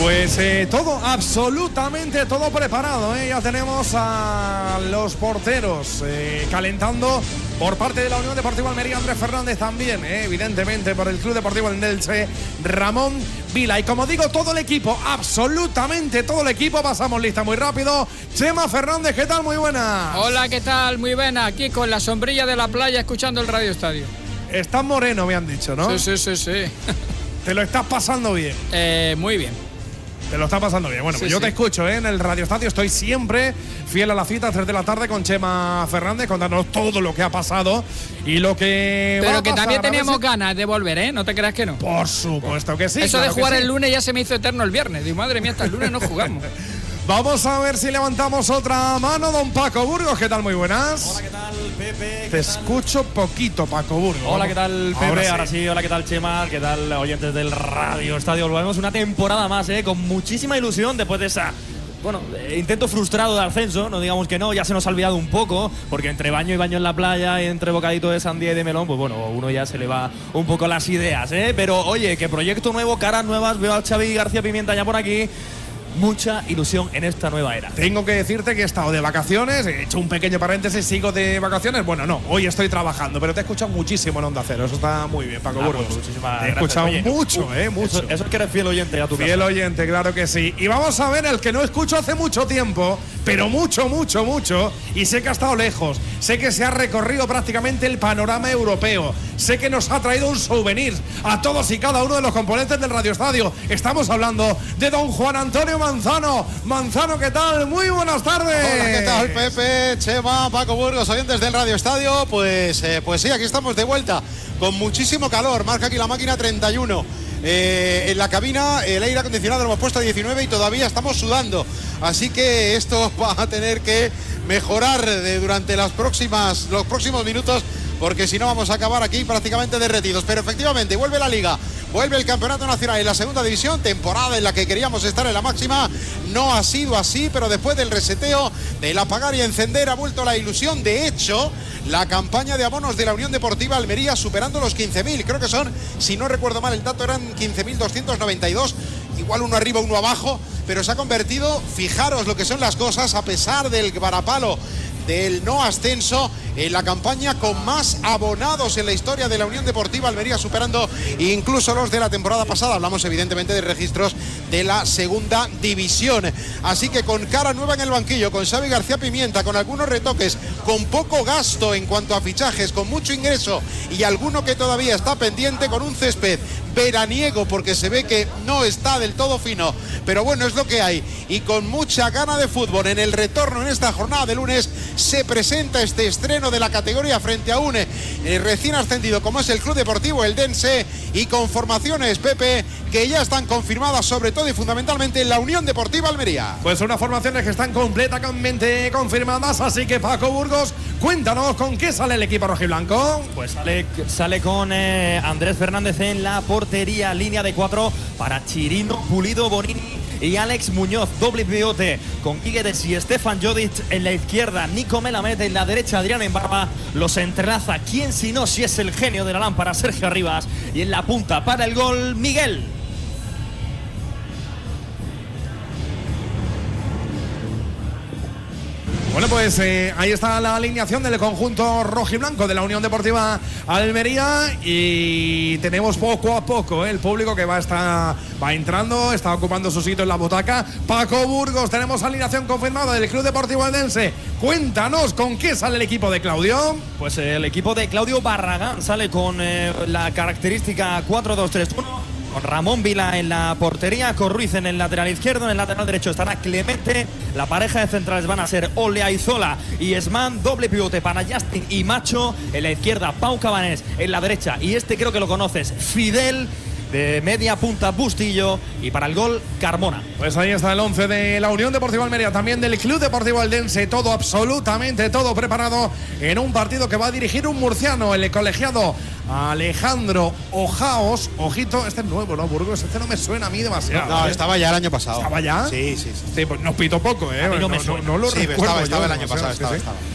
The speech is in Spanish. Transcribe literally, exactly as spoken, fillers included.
Pues eh, todo, absolutamente todo preparado, ¿eh? Ya tenemos a los porteros eh, calentando por parte de la Unión Deportiva Almería, Andrés Fernández también, ¿eh? Evidentemente por el Club Deportivo Eldense, Ramón Vila. Y como digo, todo el equipo, absolutamente todo el equipo, pasamos lista muy rápido. Chema Fernández, ¿qué tal? Muy buena. Hola, ¿qué tal? Muy buena, aquí con la sombrilla de la playa escuchando el Radio Estadio. Estás moreno, me han dicho, ¿no? Sí, sí, sí, sí. ¿Te lo estás pasando bien? Eh, muy bien. Te lo está pasando bien. Bueno, sí, pues yo sí. te escucho, ¿eh? En el Radio Estadio. Estoy siempre fiel a la cita, tres de la tarde, con Chema Fernández, contándonos todo lo que ha pasado y lo que Pero va a que pasar. también A ver teníamos si- ganas de volver, ¿eh? No te creas que no. Por supuesto que sí. Eso claro de jugar que sí. el lunes ya se me hizo eterno el viernes. Digo, madre mía, hasta el lunes no jugamos. Vamos a ver si levantamos otra mano. Don Paco Burgos, ¿qué tal? Muy buenas. Hola, ¿qué tal, Pepe? Te escucho poquito, Paco Burgos. Hola, ¿qué tal, Pepe? Ahora sí. Ahora sí, hola, ¿qué tal, Chema? ¿Qué tal, oyentes del Radio Estadio? Volvemos una temporada más, ¿eh? Con muchísima ilusión después de esa… Bueno, eh, intento frustrado de ascenso, no digamos que no, ya se nos ha olvidado un poco, porque entre baño y baño en la playa y entre bocadito de sandía y de melón, pues bueno, uno ya se le va un poco las ideas, ¿eh? Pero oye, que proyecto nuevo, caras nuevas, veo al Xavi García Pimienta ya por aquí. Mucha ilusión en esta nueva era. Tengo que decirte que he estado de vacaciones, he hecho un pequeño paréntesis, sigo de vacaciones. Bueno, no, hoy estoy trabajando, pero te he escuchado muchísimo en Onda Cero. Eso está muy bien, Paco Ah, Burgos. pues muchísimas te he gracias. escuchado Oye, mucho, uh, eh, mucho. Eso, eso es que eres fiel oyente a tu Fiel casa. oyente, claro que sí. Y vamos a ver el que no escucho hace mucho tiempo, pero mucho, mucho, mucho. Y sé que ha estado lejos. Sé que se ha recorrido prácticamente el panorama europeo. Sé que nos ha traído un souvenir a todos y cada uno de los componentes del Radio Estadio. Estamos hablando de don Juan Antonio Manzano. Manzano, ¿qué tal? Muy buenas tardes. Hola, ¿qué tal, Pepe, Chema, Paco Burgos, oyentes del Radio Estadio? Pues, eh, pues sí, aquí estamos de vuelta, con muchísimo calor. Marca aquí la máquina treinta y uno. Eh, en la cabina el aire acondicionado lo hemos puesto a diecinueve y todavía estamos sudando. Así que esto va a tener que mejorar de, durante las próximas, los próximos minutos, porque si no vamos a acabar aquí prácticamente derretidos. Pero efectivamente vuelve la Liga, vuelve el Campeonato Nacional en la segunda división, temporada en la que queríamos estar en la máxima. No ha sido así, pero después del reseteo, del apagar y encender, ha vuelto la ilusión. De hecho, la campaña de abonos de la Unión Deportiva Almería superando los quince mil, creo que son, si no recuerdo mal el dato, eran quince mil doscientos noventa y dos, igual uno arriba, uno abajo, pero se ha convertido, fijaros lo que son las cosas, a pesar del varapalo del no ascenso, en la campaña con más abonados en la historia de la Unión Deportiva Almería, superando incluso los de la temporada pasada. Hablamos evidentemente de registros de la segunda división. Así que con cara nueva en el banquillo, con Xavi García Pimienta, con algunos retoques, con poco gasto en cuanto a fichajes, con mucho ingreso y alguno que todavía está pendiente, con un césped veraniego porque se ve que no está del todo fino, pero bueno, es lo que hay, y con mucha gana de fútbol. En el retorno en esta jornada de lunes se presenta este estreno de la categoría frente a un eh, recién ascendido como es el Club Deportivo Eldense, y con formaciones, Pepe, que ya están confirmadas, sobre todo y fundamentalmente en la Unión Deportiva Almería. Pues unas formaciones que están completamente confirmadas, así que Paco Burgos, cuéntanos con qué sale el equipo rojiblanco. Pues sale, sale con eh, Andrés Fernández en la portería, línea de cuatro para Chirino, Pulido, Bonini y Alex Muñoz, doble pivote con Guiguedes y Stefan Jodic en la izquierda, Nico Melamed en la derecha, Adrián Embarba los entrelaza, quién si no, si es el genio de la lámpara, Sergio Arribas, y en la punta para el gol, Miguel. Bueno, pues eh, ahí está la alineación del conjunto rojiblanco de la Unión Deportiva Almería, y tenemos poco a poco eh, el público que va, está, va entrando, está ocupando su sitio en la butaca. Paco Burgos, tenemos alineación confirmada del Club Deportivo Eldense. Cuéntanos con qué sale el equipo de Claudio. Pues eh, el equipo de Claudio Barragán sale con eh, la característica cuatro dos tres uno. Con Ramón Vila en la portería, con Ruiz en el lateral izquierdo, en el lateral derecho estará Clemente. La pareja de centrales van a ser Oleaizola y Esman, doble pivote para Justin y Macho. En la izquierda, Pau Cabanés, en la derecha, y este creo que lo conoces, Fidel. De media punta, Bustillo, y para el gol, Carmona. Pues ahí está el once de la Unión Deportiva Almería, también del Club Deportivo Eldense. Todo, absolutamente todo preparado en un partido que va a dirigir un murciano, el colegiado Alejandro Ojaos. Ojito, este es nuevo, ¿no, Burgos? Este no me suena a mí demasiado. No, ¿eh? estaba ya el año pasado. ¿Estaba ya? Sí, sí, sí. Sí, pues nos pitó poco, ¿eh? A mí no no, me no, suena. no lo Sí, recuerdo. estaba, estaba yo, el año o sea, pasado, sí, estaba, sí. estaba.